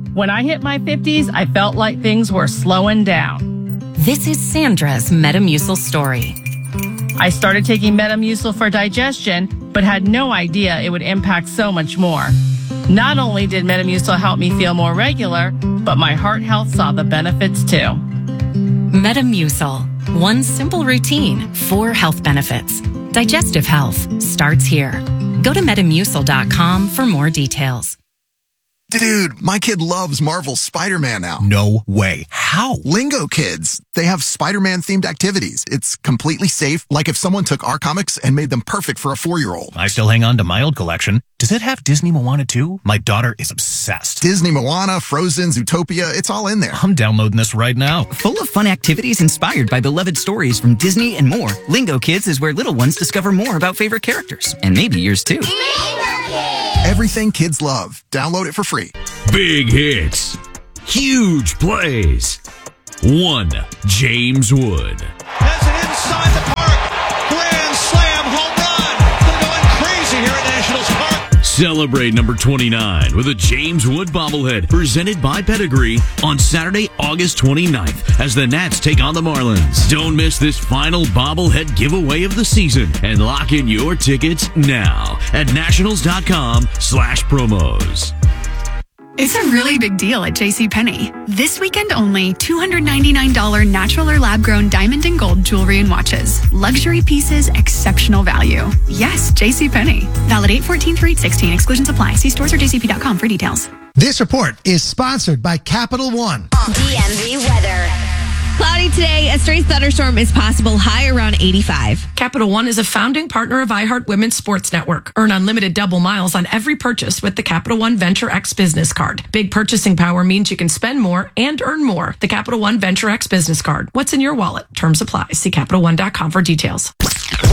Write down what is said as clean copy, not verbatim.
When I hit my 50s, I felt like things were slowing down. This is Sandra's Metamucil story. I started taking Metamucil for digestion, but had no idea it would impact so much more. Not only did Metamucil help me feel more regular, but my heart health saw the benefits too. Metamucil. One simple routine, 4 health benefits. Digestive health starts here. Go to Metamucil.com for more details. Dude, my kid loves Marvel's Spider-Man now. No way. How? Lingo Kids. They have Spider-Man themed activities. It's completely safe, like if someone took our comics and made them perfect for a 4-year-old. I still hang on to my old collection. Does it have Disney Moana too? My daughter is obsessed. Disney Moana, Frozen, Zootopia, it's all in there. I'm downloading this right now. Full of fun activities inspired by beloved stories from Disney and more. Lingo Kids is where little ones discover more about favorite characters. And maybe yours too. Everything kids love. Download it for free. Big hits. Huge plays. One James Wood. That's it inside the park. Grand slam home run. They're going crazy here at Nationals Park. Celebrate number 29 with a James Wood bobblehead presented by Pedigree on Saturday, August 29th as the Nats take on the Marlins. Don't miss this final bobblehead giveaway of the season and lock in your tickets now at nationals.com/promos. It's a really big deal at JCPenney. This weekend only, $299 natural or lab-grown diamond and gold jewelry and watches. Luxury pieces, exceptional value. Yes, JCPenney. Valid 8/14 through 8/16. Exclusions apply. See stores or jcp.com for details. This report is sponsored by Capital One. DMV weather. Cloudy today. A stray thunderstorm is possible. High around 85. Capital One is a founding partner of iHeart Women's Sports Network. Earn unlimited double miles on every purchase with the Capital One Venture X Business Card. Big purchasing power means you can spend more and earn more. The Capital One Venture X Business Card. What's in your wallet? Terms apply. See CapitalOne.com for details.